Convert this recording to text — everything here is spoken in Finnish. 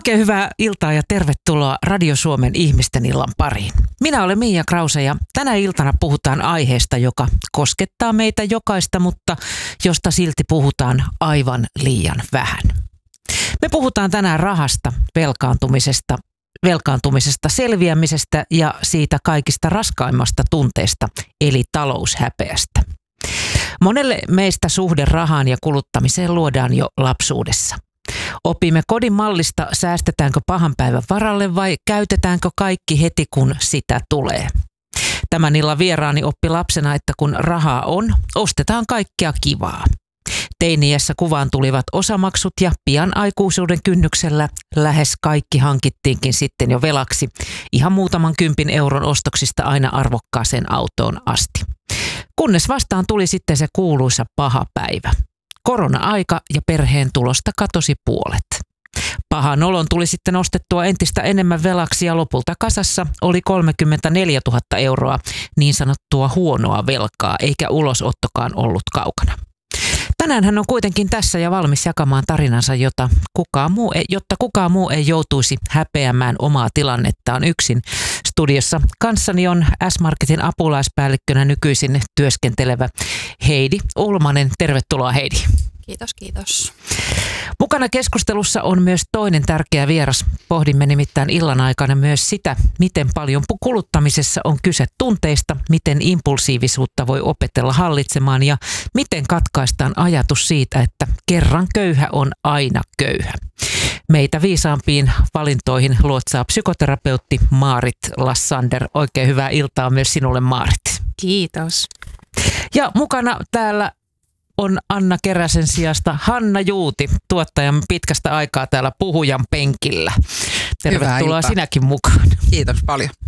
Oikein hyvää iltaa ja tervetuloa Radio Suomen ihmisten illan pariin. Minä olen Miia Krause ja tänä iltana puhutaan aiheesta, joka koskettaa meitä jokaista, mutta josta silti puhutaan aivan liian vähän. Me puhutaan tänään rahasta, velkaantumisesta, selviämisestä ja siitä kaikista raskaimmasta tunteesta, eli taloushäpeästä. Monelle meistä suhde rahaan ja kuluttamiseen luodaan jo lapsuudessa. Opimme kodin mallista, säästetäänkö pahan päivän varalle vai käytetäänkö kaikki heti kun sitä tulee. Tämän illan vieraani oppi lapsena, että kun rahaa on, ostetaan kaikkea kivaa. Teiniässä kuvaan tulivat osamaksut ja pian aikuisuuden kynnyksellä lähes kaikki hankittiinkin sitten jo velaksi. Ihan muutaman 10 euron ostoksista aina arvokkaaseen autoon asti. Kunnes vastaan tuli sitten se kuuluisa paha päivä. Korona-aika ja perheen tulosta katosi puolet. Pahan olon tuli sitten ostettua entistä enemmän velaksi ja lopulta kasassa oli 34 000 euroa niin sanottua huonoa velkaa, eikä ulosottokaan ollut kaukana. Tänään hän on kuitenkin tässä ja valmis jakamaan tarinansa, jotta kukaan muu ei joutuisi häpeämään omaa tilannettaan yksin. Studiossa kanssani on S-Marketin apulaispäällikkönä nykyisin työskentelevä Heidi Ulmanen. Tervetuloa, Heidi. Kiitos. Mukana keskustelussa on myös toinen tärkeä vieras. Pohdimme nimittäin illan aikana myös sitä, miten paljon kuluttamisessa on kyse tunteista, miten impulsiivisuutta voi opetella hallitsemaan ja miten katkaistaan ajatus siitä, että kerran köyhä on aina köyhä. Meitä viisaampiin valintoihin luotsaa psykoterapeutti Maarit Lassander. Oikein hyvää iltaa myös sinulle, Maarit. Kiitos. Ja mukana täällä on Anna Keräsen sijasta Hanna Juuti, tuottajan pitkästä aikaa täällä puhujan penkillä. Tervetuloa sinäkin mukaan. Kiitos paljon.